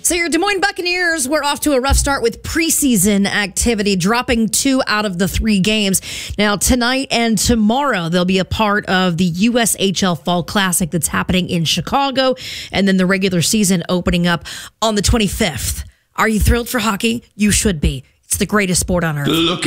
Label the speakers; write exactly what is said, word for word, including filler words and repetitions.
Speaker 1: So your Des Moines Buccaneers were off to a rough start with preseason activity, dropping two out of the three games. Now, tonight and tomorrow, they'll be a part of the U S H L Fall Classic that's happening in Chicago, and then the regular season opening up on the twenty-fifth. Are you thrilled for hockey? You should be. It's the greatest sport on earth.
Speaker 2: Look